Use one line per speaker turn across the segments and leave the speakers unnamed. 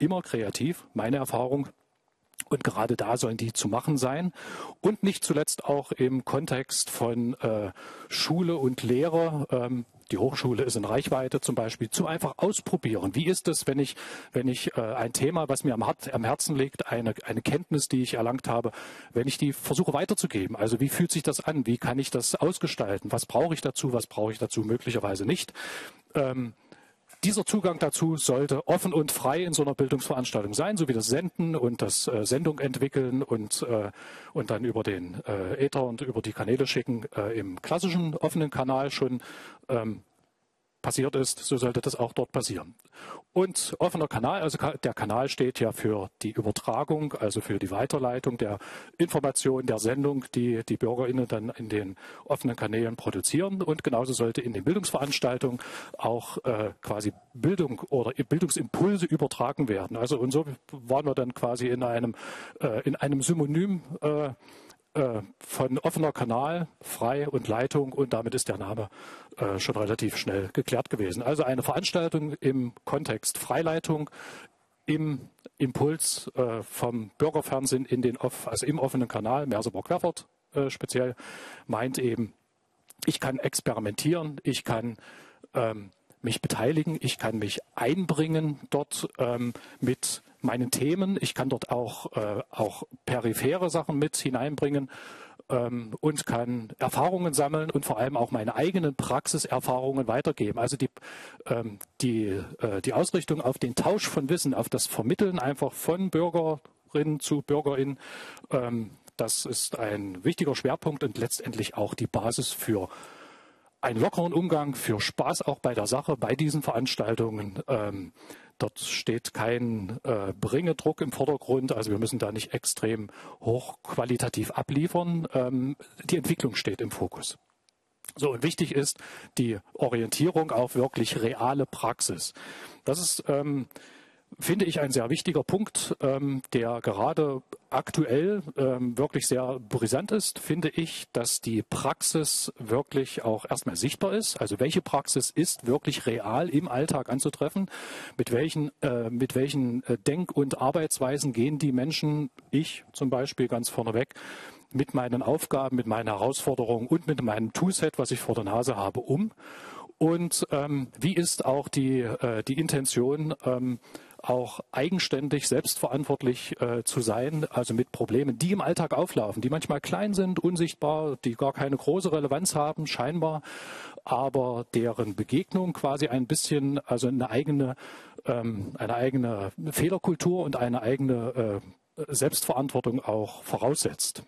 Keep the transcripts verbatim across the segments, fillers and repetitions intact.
immer kreativ, meine Erfahrung. Und gerade da sollen die zu machen sein. Und nicht zuletzt auch im Kontext von äh, Schule und Lehre. Ähm, die Hochschule ist in Reichweite zum Beispiel, zu einfach ausprobieren. Wie ist es, wenn ich, wenn ich äh, ein Thema, was mir am, Hart, am Herzen liegt, eine, eine Kenntnis, die ich erlangt habe, wenn ich die versuche weiterzugeben? Also wie fühlt sich das an? Wie kann ich das ausgestalten? Was brauche ich dazu? Was brauche ich dazu? Möglicherweise nicht. Ähm, Dieser Zugang dazu sollte offen und frei in so einer Bildungsveranstaltung sein, so wie das Senden und das äh, Sendung entwickeln und, äh, und dann über den äh, Äther und über die Kanäle schicken äh, im klassischen offenen Kanal schon ähm, passiert ist, so sollte das auch dort passieren. Und offener Kanal, also der Kanal steht ja für die Übertragung, also für die Weiterleitung der Information, der Sendung, die die BürgerInnen dann in den offenen Kanälen produzieren. Und genauso sollte in den Bildungsveranstaltungen auch äh, quasi Bildung oder Bildungsimpulse übertragen werden. Also und so waren wir dann quasi in einem, äh, in einem Synonym äh, von offener Kanal, frei und Leitung, und damit ist der Name äh, schon relativ schnell geklärt gewesen. Also eine Veranstaltung im Kontext Freileitung, im Impuls äh, vom Bürgerfernsehen in den Off, also im offenen Kanal, Merseburg-Querfurt äh, speziell, meint eben, ich kann experimentieren, ich kann ähm, mich beteiligen, ich kann mich einbringen dort ähm, mit meinen Themen. Ich kann dort auch, äh, auch periphere Sachen mit hineinbringen ähm, und kann Erfahrungen sammeln und vor allem auch meine eigenen Praxiserfahrungen weitergeben. Also die, ähm, die, äh, die Ausrichtung auf den Tausch von Wissen, auf das Vermitteln einfach von Bürgerinnen zu BürgerInnen, ähm, das ist ein wichtiger Schwerpunkt und letztendlich auch die Basis für einen lockeren Umgang, für Spaß auch bei der Sache, bei diesen Veranstaltungen. Ähm, dort steht kein äh, Bringedruck im Vordergrund, also wir müssen da nicht extrem hochqualitativ abliefern. Ähm, die Entwicklung steht im Fokus. So, und wichtig ist die Orientierung auf wirklich reale Praxis. Das ist, ähm, finde ich, ein sehr wichtiger Punkt, ähm, der gerade aktuell ähm, wirklich sehr brisant ist, finde ich, dass die Praxis wirklich auch erstmal sichtbar ist. Also welche Praxis ist wirklich real im Alltag anzutreffen? Mit welchen, äh, mit welchen äh, Denk- und Arbeitsweisen gehen die Menschen, ich zum Beispiel ganz vorneweg, mit meinen Aufgaben, mit meinen Herausforderungen und mit meinem Toolset, was ich vor der Nase habe, um? Und ähm, wie ist auch die, äh, die Intention, ähm, auch eigenständig, selbstverantwortlich äh, zu sein, also mit Problemen, die im Alltag auflaufen, die manchmal klein sind, unsichtbar, die gar keine große Relevanz haben, scheinbar, aber deren Begegnung quasi ein bisschen, also eine eigene, ähm, eine eigene Fehlerkultur und eine eigene äh, Selbstverantwortung auch voraussetzt.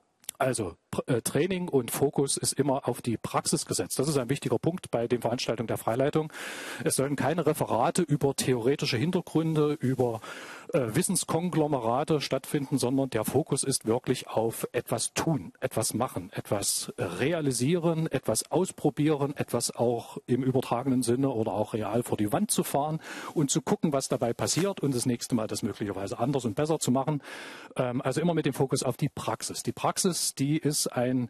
Also äh, Training und Fokus ist immer auf die Praxis gesetzt. Das ist ein wichtiger Punkt bei den Veranstaltungen der Freileitung. Es sollen keine Referate über theoretische Hintergründe, über äh, Wissenskonglomerate stattfinden, sondern der Fokus ist wirklich auf etwas tun, etwas machen, etwas realisieren, etwas ausprobieren, etwas auch im übertragenen Sinne oder auch real vor die Wand zu fahren und zu gucken, was dabei passiert und das nächste Mal das möglicherweise anders und besser zu machen. Ähm, also immer mit dem Fokus auf die Praxis. Die Praxis, die ist ein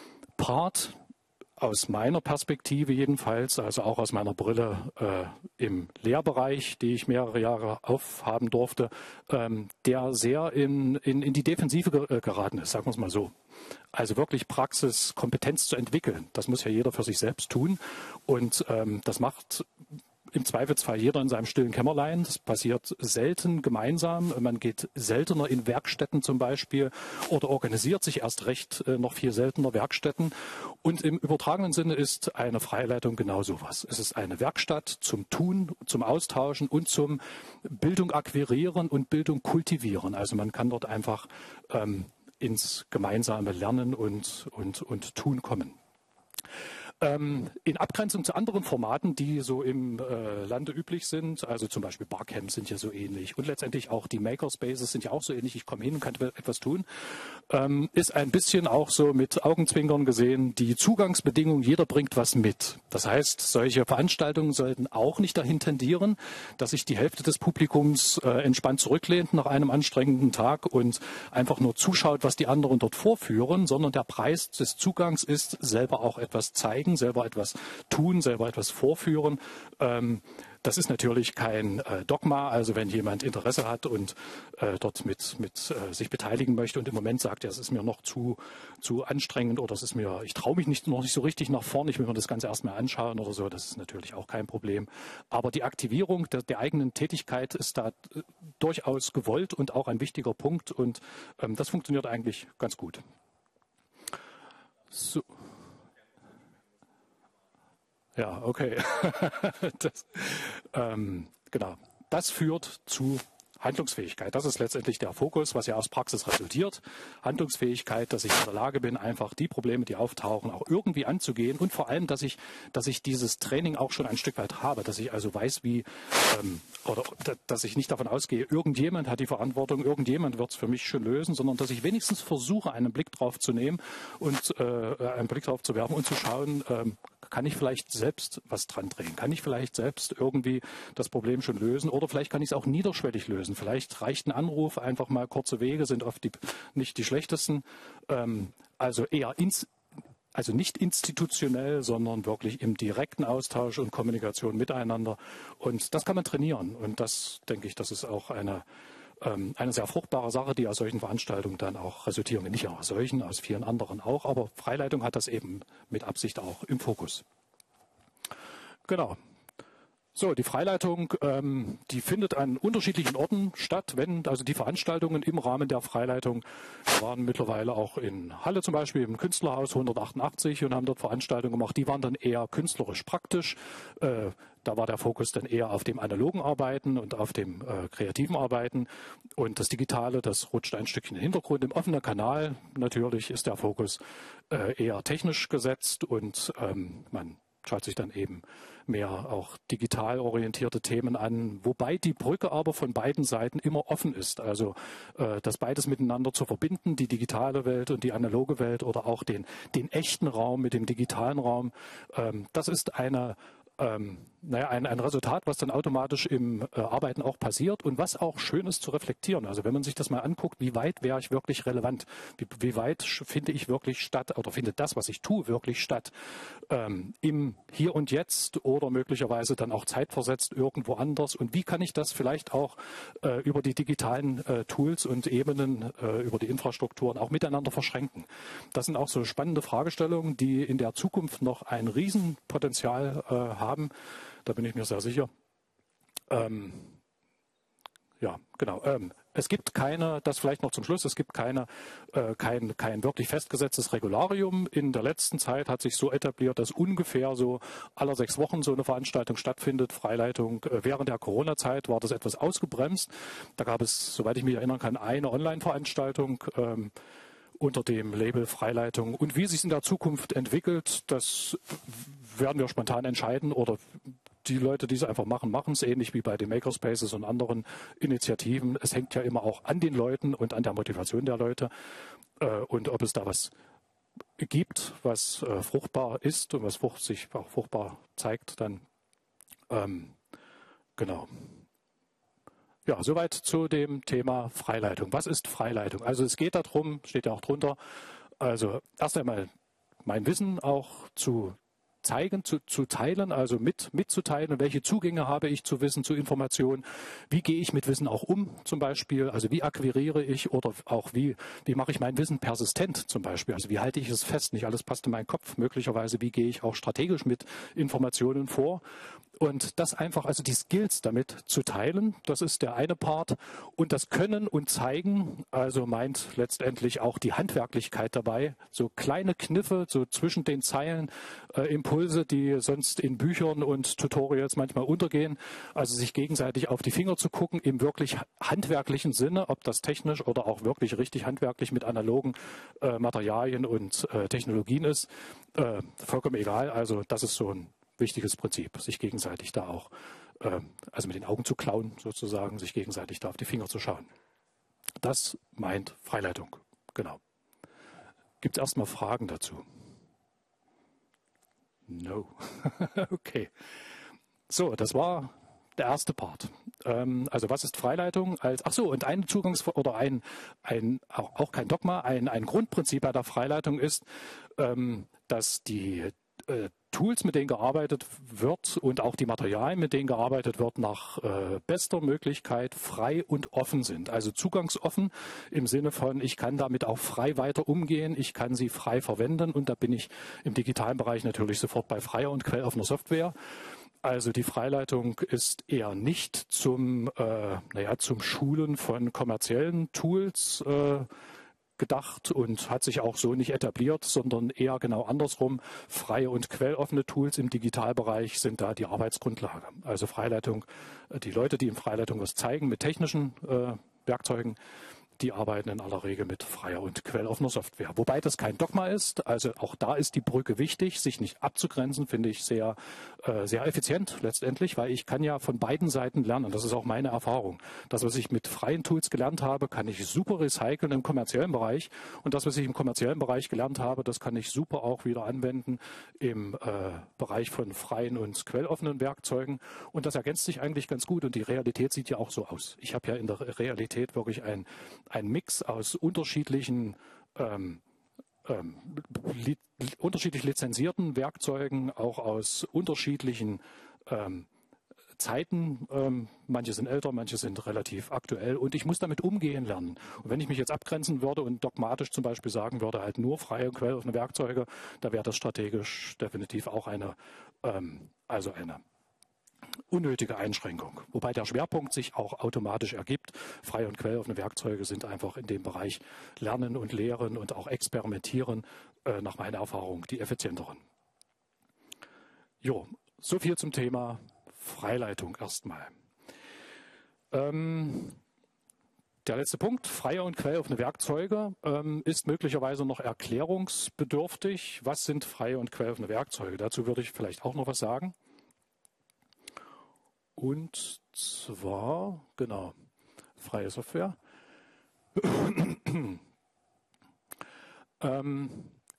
Part aus meiner Perspektive jedenfalls, also auch aus meiner Brille äh, im Lehrbereich, die ich mehrere Jahre aufhaben durfte, ähm, der sehr in, in, in die Defensive ge geraten ist, sagen wir es mal so. Also wirklich Praxiskompetenz zu entwickeln, das muss ja jeder für sich selbst tun und ähm, das macht im Zweifelsfall jeder in seinem stillen Kämmerlein. Das passiert selten gemeinsam. Man geht seltener in Werkstätten zum Beispiel oder organisiert sich erst recht äh, noch viel seltener Werkstätten. Und im übertragenen Sinne ist eine Freileitung genau sowas. Es ist eine Werkstatt zum Tun, zum Austauschen und zum Bildung akquirieren und Bildung kultivieren. Also man kann dort einfach ähm, ins gemeinsame Lernen und, und, und Tun kommen. Ähm, in Abgrenzung zu anderen Formaten, die so im äh, Lande üblich sind, also zum Beispiel Barcamps sind ja so ähnlich und letztendlich auch die Makerspaces sind ja auch so ähnlich, ich komme hin und kann etwas tun, ähm, ist ein bisschen auch so mit Augenzwinkern gesehen, die Zugangsbedingungen, jeder bringt was mit. Das heißt, solche Veranstaltungen sollten auch nicht dahin tendieren, dass sich die Hälfte des Publikums äh, entspannt zurücklehnt nach einem anstrengenden Tag und einfach nur zuschaut, was die anderen dort vorführen, sondern der Preis des Zugangs ist, selber auch etwas zeigen, selber etwas tun, selber etwas vorführen. Ähm, das ist natürlich kein äh, Dogma. Also wenn jemand Interesse hat und äh, dort mit, mit äh, sich beteiligen möchte und im Moment sagt, ja, es ist mir noch zu, zu anstrengend oder es ist mir, ich traue mich nicht, noch nicht so richtig nach vorne, ich will mir das Ganze erstmal anschauen oder so, das ist natürlich auch kein Problem. Aber die Aktivierung der, der eigenen Tätigkeit ist da äh, durchaus gewollt und auch ein wichtiger Punkt und ähm, das funktioniert eigentlich ganz gut. So. Ja, okay. das, ähm, genau. Das führt zu Handlungsfähigkeit. Das ist letztendlich der Fokus, was ja aus Praxis resultiert. Handlungsfähigkeit, dass ich in der Lage bin, einfach die Probleme, die auftauchen, auch irgendwie anzugehen und vor allem, dass ich, dass ich dieses Training auch schon ein Stück weit habe, dass ich also weiß, wie, ähm, oder dass ich nicht davon ausgehe, irgendjemand hat die Verantwortung, irgendjemand wird es für mich schon lösen, sondern dass ich wenigstens versuche, einen Blick drauf zu nehmen und äh, einen Blick drauf zu werfen und zu schauen, ähm, kann ich vielleicht selbst was dran drehen? Kann ich vielleicht selbst irgendwie das Problem schon lösen? Oder vielleicht kann ich es auch niederschwellig lösen. Vielleicht reicht ein Anruf, einfach mal kurze Wege sind oft die, nicht die schlechtesten. Ähm, also eher ins, also nicht institutionell, sondern wirklich im direkten Austausch und Kommunikation miteinander. Und das kann man trainieren. Und das, denke ich, das ist auch eine, ähm, eine sehr fruchtbare Sache, die aus solchen Veranstaltungen dann auch resultieren. Nicht aus solchen, aus vielen anderen auch. Aber Freileitung hat das eben mit Absicht auch im Fokus. Genau. So, die Freileitung, ähm, die findet an unterschiedlichen Orten statt. Wenn also die Veranstaltungen im Rahmen der Freileitung waren mittlerweile auch in Halle zum Beispiel im Künstlerhaus hundertachtundachtzig und haben dort Veranstaltungen gemacht. Die waren dann eher künstlerisch praktisch. Äh, da war der Fokus dann eher auf dem analogen Arbeiten und auf dem äh, kreativen Arbeiten. Und das Digitale, das rutscht ein Stückchen in den Hintergrund. Im offenen Kanal natürlich ist der Fokus äh, eher technisch gesetzt und ähm, man schaut sich dann eben mehr auch digital orientierte Themen an, wobei die Brücke aber von beiden Seiten immer offen ist. Also äh, das beides miteinander zu verbinden, die digitale Welt und die analoge Welt oder auch den, den echten Raum mit dem digitalen Raum, ähm, das ist eine Ähm, naja, ein, ein Resultat, was dann automatisch im äh, Arbeiten auch passiert und was auch schön ist zu reflektieren. Also wenn man sich das mal anguckt, wie weit wäre ich wirklich relevant? Wie, wie weit finde ich wirklich statt oder findet das, was ich tue, wirklich statt? Ähm, im Hier und Jetzt oder möglicherweise dann auch zeitversetzt irgendwo anders? Und wie kann ich das vielleicht auch äh, über die digitalen äh, Tools und Ebenen, äh, über die Infrastrukturen auch miteinander verschränken? Das sind auch so spannende Fragestellungen, die in der Zukunft noch ein Riesenpotenzial äh, haben. haben. Da bin ich mir sehr sicher. Ähm, ja, genau. Ähm, es gibt keine, das vielleicht noch zum Schluss, es gibt keine, äh, kein, kein wirklich festgesetztes Regularium. In der letzten Zeit hat sich so etabliert, dass ungefähr so alle sechs Wochen so eine Veranstaltung stattfindet. Freileitung. Äh, während der Corona-Zeit war das etwas ausgebremst. Da gab es, soweit ich mich erinnern kann, eine Online-Veranstaltung. Ähm, unter dem Label Freileitung. Und wie sich in der Zukunft entwickelt, das werden wir spontan entscheiden oder die Leute, die es einfach machen, machen es ähnlich wie bei den Makerspaces und anderen Initiativen. Es hängt ja immer auch an den Leuten und an der Motivation der Leute und ob es da was gibt, was fruchtbar ist und was sich auch fruchtbar zeigt, dann ähm, genau. Ja, soweit zu dem Thema Freileitung. Was ist Freileitung? Also es geht darum, steht ja auch drunter, also erst einmal mein Wissen auch zu zeigen, zu, zu teilen, also mit, mitzuteilen, welche Zugänge habe ich zu Wissen, zu Informationen, wie gehe ich mit Wissen auch um zum Beispiel, also wie akquiriere ich oder auch wie, wie mache ich mein Wissen persistent zum Beispiel, also wie halte ich es fest, nicht alles passt in meinen Kopf, möglicherweise wie gehe ich auch strategisch mit Informationen vor und das einfach, also die Skills damit zu teilen, das ist der eine Part und das Können und Zeigen, also meint letztendlich auch die Handwerklichkeit dabei, so kleine Kniffe, so zwischen den Zeilen, äh, Impulse, die sonst in Büchern und Tutorials manchmal untergehen, also sich gegenseitig auf die Finger zu gucken, im wirklich handwerklichen Sinne, ob das technisch oder auch wirklich richtig handwerklich mit analogen äh, Materialien und äh, Technologien ist, äh, vollkommen egal, also das ist so ein wichtiges Prinzip, sich gegenseitig da auch, äh, also mit den Augen zu klauen sozusagen, sich gegenseitig da auf die Finger zu schauen. Das meint Freileitung, genau. Gibt es erstmal Fragen dazu? No. Okay. So, das war der erste Part. Ähm, also was ist Freileitung? Als, ach so, und ein Zugangs- oder ein, ein auch kein Dogma, ein, ein Grundprinzip bei der Freileitung ist, ähm, dass die äh, Tools, mit denen gearbeitet wird und auch die Materialien, mit denen gearbeitet wird, nach äh, bester Möglichkeit frei und offen sind. Also zugangsoffen im Sinne von, ich kann damit auch frei weiter umgehen, ich kann sie frei verwenden und da bin ich im digitalen Bereich natürlich sofort bei freier und quelloffener Software. Also die Freileitung ist eher nicht zum, äh, naja, zum Schulen von kommerziellen Tools äh, gedacht und hat sich auch so nicht etabliert, sondern eher genau andersrum. Freie und quelloffene Tools im Digitalbereich sind da die Arbeitsgrundlage. Also Freileitung, die Leute, die in Freileitung was zeigen mit technischen äh, Werkzeugen, die arbeiten in aller Regel mit freier und quelloffener Software. Wobei das kein Dogma ist. Also auch da ist die Brücke wichtig, sich nicht abzugrenzen, finde ich sehr, äh, sehr effizient letztendlich, weil ich kann ja von beiden Seiten lernen. Das ist auch meine Erfahrung. Das, was ich mit freien Tools gelernt habe, kann ich super recyceln im kommerziellen Bereich. Und das, was ich im kommerziellen Bereich gelernt habe, das kann ich super auch wieder anwenden im äh, Bereich von freien und quelloffenen Werkzeugen. Und das ergänzt sich eigentlich ganz gut. Und die Realität sieht ja auch so aus. Ich habe ja in der Realität wirklich ein ein Mix aus unterschiedlichen, ähm, ähm, li unterschiedlich lizenzierten Werkzeugen, auch aus unterschiedlichen ähm, Zeiten. Ähm, manche sind älter, manche sind relativ aktuell und ich muss damit umgehen lernen. Und wenn ich mich jetzt abgrenzen würde und dogmatisch zum Beispiel sagen würde, halt nur freie und quelloffene Werkzeuge, da wäre das strategisch definitiv auch eine, ähm, also eine unnötige Einschränkung. Wobei der Schwerpunkt sich auch automatisch ergibt. Freie und quelloffene Werkzeuge sind einfach in dem Bereich Lernen und Lehren und auch Experimentieren äh, nach meiner Erfahrung die effizienteren. Jo, so viel zum Thema Freileitung erstmal. Ähm, der letzte Punkt, freie und quelloffene Werkzeuge, ähm, ist möglicherweise noch erklärungsbedürftig. Was sind freie und quelloffene Werkzeuge? Dazu würde ich vielleicht auch noch was sagen. Und zwar, genau, freie Software. ähm,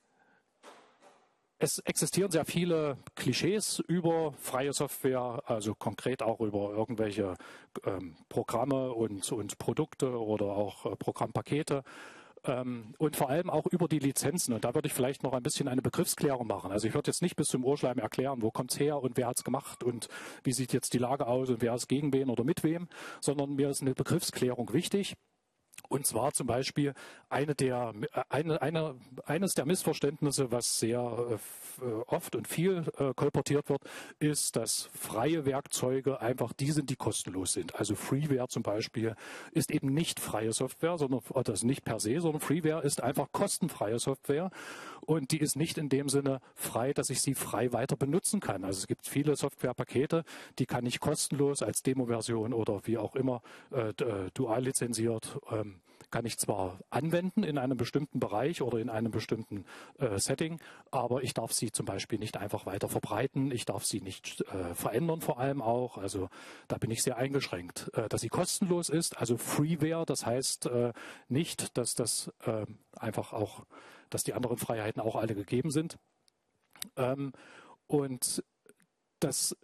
es existieren sehr viele Klischees über freie Software, also konkret auch über irgendwelche ähm, Programme und, und Produkte oder auch äh, Programmpakete. Und vor allem auch über die Lizenzen. Und da würde ich vielleicht noch ein bisschen eine Begriffsklärung machen. Also ich würde jetzt nicht bis zum Ohrschleim erklären, wo kommt es her und wer hat es gemacht und wie sieht jetzt die Lage aus und wer ist gegen wen oder mit wem, sondern mir ist eine Begriffsklärung wichtig. Und zwar zum Beispiel eine der, eine, eine, eines der Missverständnisse, was sehr äh, oft und viel äh, kolportiert wird, ist, dass freie Werkzeuge einfach die sind, die kostenlos sind. Also Freeware zum Beispiel ist eben nicht freie Software, sondern das nicht per se, sondern Freeware ist einfach kostenfreie Software und die ist nicht in dem Sinne frei, dass ich sie frei weiter benutzen kann. Also es gibt viele Softwarepakete, die kann ich kostenlos als Demo-Version oder wie auch immer äh, dual lizenziert ähm, kann ich zwar anwenden in einem bestimmten Bereich oder in einem bestimmten äh, Setting, aber ich darf sie zum Beispiel nicht einfach weiter verbreiten, ich darf sie nicht äh, verändern vor allem auch, also da bin ich sehr eingeschränkt. Äh, dass sie kostenlos ist, also Freeware, das heißt äh, nicht, dass das äh, einfach auch, dass die anderen Freiheiten auch alle gegeben sind. Ähm, und das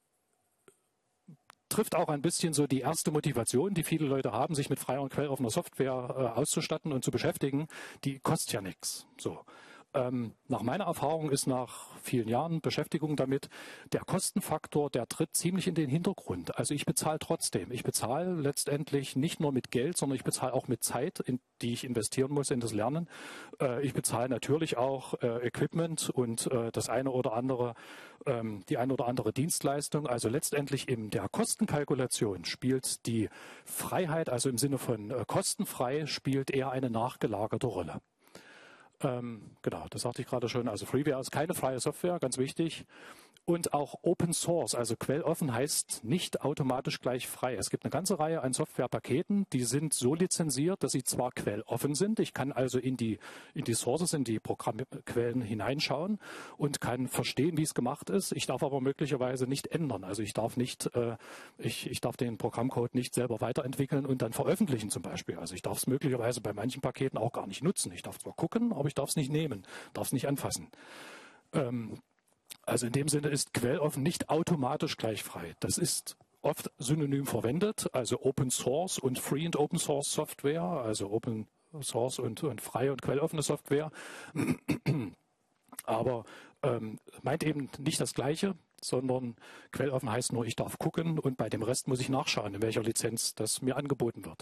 trifft auch ein bisschen so die erste Motivation, die viele Leute haben, sich mit freier und quelloffener Software äh, auszustatten und zu beschäftigen. Die kostet ja nichts. So. Ähm, nach meiner Erfahrung ist nach vielen Jahren Beschäftigung damit, der Kostenfaktor, der tritt ziemlich in den Hintergrund. Also ich bezahle trotzdem. Ich bezahle letztendlich nicht nur mit Geld, sondern ich bezahle auch mit Zeit, in die ich investieren muss in das Lernen. Äh, ich bezahle natürlich auch äh, Equipment und äh, das eine oder andere, ähm, die eine oder andere Dienstleistung. Also letztendlich in der Kostenkalkulation spielt die Freiheit, also im Sinne von äh, kostenfrei, spielt eher eine nachgelagerte Rolle. Ähm, genau, das sagte ich gerade schon. Also Freeware ist keine freie Software, ganz wichtig. Und auch Open Source, also quelloffen, heißt nicht automatisch gleich frei. Es gibt eine ganze Reihe an Softwarepaketen, die sind so lizenziert, dass sie zwar quelloffen sind. Ich kann also in die, in die Sources, in die Programmquellen hineinschauen und kann verstehen, wie es gemacht ist. Ich darf aber möglicherweise nicht ändern. Also ich darf nicht, äh, ich, ich darf den Programmcode nicht selber weiterentwickeln und dann veröffentlichen zum Beispiel. Also ich darf es möglicherweise bei manchen Paketen auch gar nicht nutzen. Ich darf zwar gucken, aber ich darf es nicht nehmen, darf es nicht anfassen. Ähm, Also in dem Sinne ist quelloffen nicht automatisch gleich frei. Das ist oft synonym verwendet, also Open Source und Free und Open Source Software, also Open Source und, und freie und quelloffene Software. Aber ähm, meint eben nicht das Gleiche, sondern quelloffen heißt nur, ich darf gucken und bei dem Rest muss ich nachschauen, in welcher Lizenz das mir angeboten wird.